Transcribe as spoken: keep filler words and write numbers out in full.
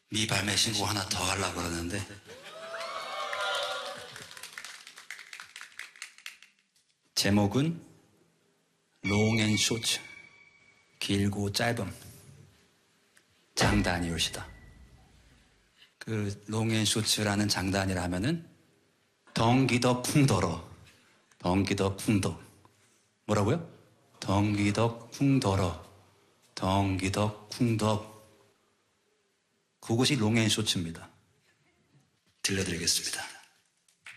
미발매 신곡 하나 더 하려고 그러는데 제목은 롱앤쇼츠, 길고 짧음, 장단이올시다. 그 롱앤쇼츠라는 장단이라 하면은 덩기더 쿵더러, 덩기더 쿵더, 뭐라고요? 덩기더 쿵더러, 덩기더 쿵더. 그것이 롱앤쇼츠입니다. 들려드리겠습니다.